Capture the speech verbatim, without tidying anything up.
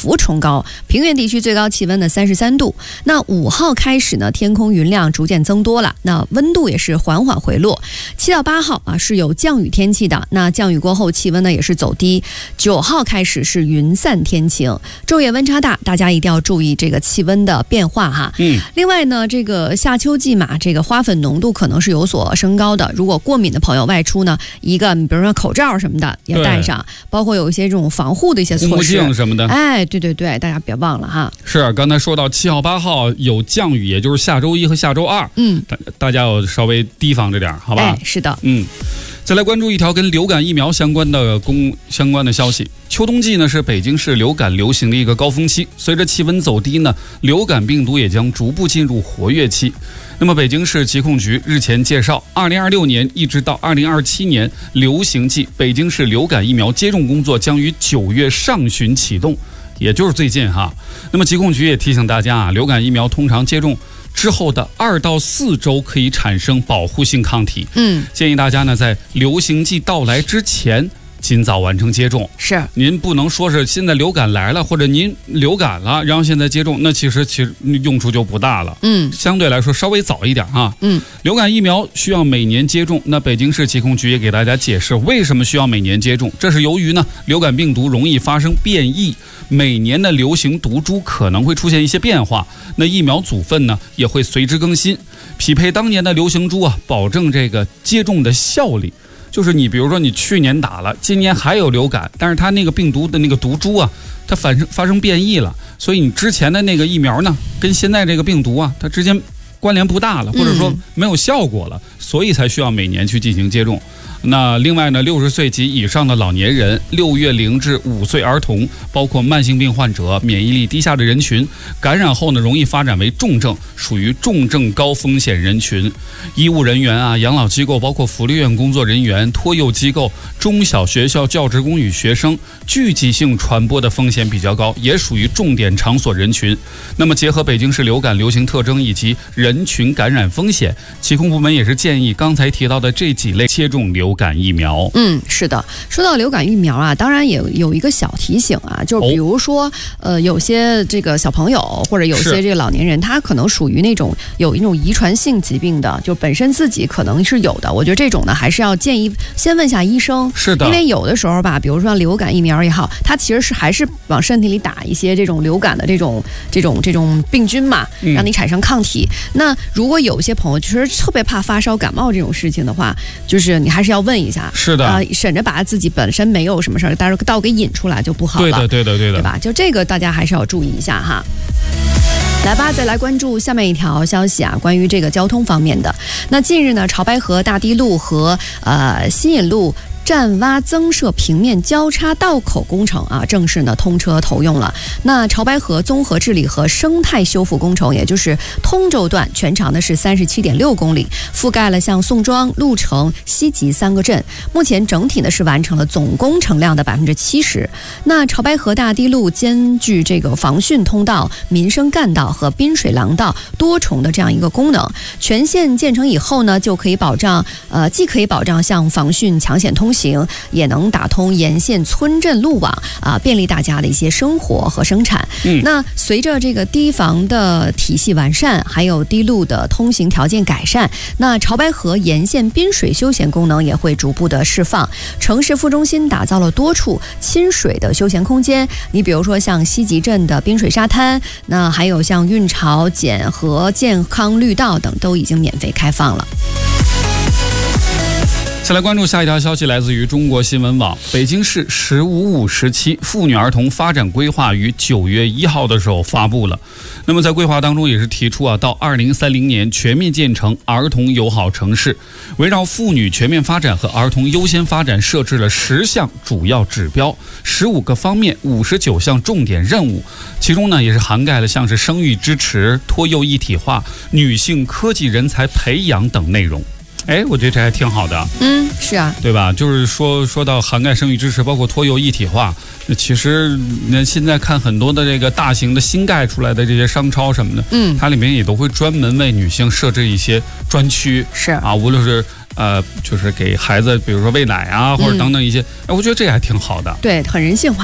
幅冲高，平原地区最高气温呢三十三度。那五号开始呢，天空云量逐渐增多了，那温度也是缓缓回落。七到八号啊是有降雨天气的，那降雨过后气温呢也是走低。九号开始是云散天晴，昼夜温差大，大家一定要注意这个气温的变化哈。 嗯， 另外呢，这个夏秋季嘛，这个花粉浓度可能是有所升高的。如果过敏的朋友外出呢，一个比如说口罩什么的也戴上，包括有一些这种防护的一些措施， 护目镜什么的。 哎，对对对，大家别忘了哈。 是，刚才说到七号、八号有降雨，也就是下周一和下周二。 嗯， 大大家要稍微提防着点，好吧？ 哎，是的。 嗯。再来关注一条跟流感疫苗相关的公相关的消息。秋冬季呢是北京市流感流行的一个高峰期，随着气温走低呢，流感病毒也将逐步进入活跃期。那么北京市疾控局日前介绍，二零二六年一直到二零二七年流行季，北京市流感疫苗接种工作将于九月上旬启动，也就是最近哈。那么疾控局也提醒大家啊，流感疫苗通常接种之后的二到四周可以产生保护性抗体。 嗯， 建议大家呢在流行季到来之前尽早完成接种。 是， 您不能说是现在流感来了，或者您流感了，然后现在接种，那其实其实用处就不大了。 嗯， 相对来说稍微早一点啊。 嗯， 流感疫苗需要每年接种，那北京市疾控局也给大家解释为什么需要每年接种。这是由于呢，流感病毒容易发生变异，每年的流行毒株可能会出现一些变化，那疫苗组分呢也会随之更新，匹配当年的流行株啊，保证这个接种的效力。就是你比如说你去年打了，今年还有流感，但是它那个病毒的那个毒株啊，它反生发生变异了，所以你之前的那个疫苗呢，跟现在这个病毒啊，它之间关联不大了，或者说没有效果了，所以才需要每年去进行接种。那另外呢，六十岁及以上的老年人、六月龄至五岁儿童，包括慢性病患者、免疫力低下的人群，感染后呢容易发展为重症，属于重症高风险人群。医务人员啊、养老机构，包括福利院工作人员、托幼机构、中小学校教职工与学生，聚集性传播的风险比较高，也属于重点场所人群。那么结合北京市流感流行特征以及人群感染风险，疾控部门也是建议刚才提到的这几类接种流感疫苗。 嗯，是的。说到流感疫苗啊，当然也有一个小提醒啊，就是比如说，哦、呃，有些这个小朋友或者有些这个老年人，他可能属于那种有一种遗传性疾病的，就本身自己可能是有的。我觉得这种呢，还是要建议先问下医生。 是的， 因为有的时候吧，比如说流感疫苗也好，它其实是还是往身体里打一些这种流感的这种这种这种病菌嘛，让你产生抗体。嗯、那如果有些朋友就是特别怕发烧感冒这种事情的话，就是你还是要问一下。 是的， 啊、呃，省着把自己本身没有什么事儿，但是倒给引出来就不好了。 对的，对的，对的， 对吧？就这个大家还是要注意一下哈。来吧，再来关注下面一条消息啊，关于这个交通方面的。那近日呢，潮白河大堤路和呃新引路占洼增设平面交叉道口工程啊，正式呢通车投用了。那潮白河综合治理和生态修复工程，也就是通州段，全长呢是三十七点六公里，覆盖了像宋庄、鹿城、西集三个镇。目前整体呢是完成了总工程量的百分之七十。那潮白河大堤路兼具这个防汛通道、民生干道和滨水廊道多重的这样一个功能。全线建成以后呢，就可以保障呃，既可以保障像防汛抢险通行，也能打通沿线村镇路网啊，便利大家的一些生活和生产。嗯，那随着这个堤防的体系完善，还有堤路的通行条件改善，那潮白河沿线滨水休闲功能也会逐步的释放。城市副中心打造了多处亲水的休闲空间，你比如说像西集镇的滨水沙滩，那还有像运潮、简和健康绿道等都已经免费开放了。 再来关注下一条消息，来自于中国新闻网。北京市“十五五”时期妇女儿童发展规划于九月一号的时候发布了。那么在规划当中也是提出啊，到二零三零年全面建成儿童友好城市，围绕妇女全面发展和儿童优先发展设置了十项主要指标、十五个方面、五十九项重点任务，其中呢也是涵盖了像是生育支持、托幼一体化、女性科技人才培养等内容。哎，我觉得这还挺好的。 嗯，是啊， 对吧？就是说说到涵盖生育支持，包括托幼一体化，那其实那现在看很多的这个大型的新盖出来的这些商超什么的，嗯，它里面也都会专门为女性设置一些专区， 是啊，无论是呃，就是给孩子，比如说喂奶啊，或者等等一些，哎、嗯，我觉得这还挺好的， 对，很人性化。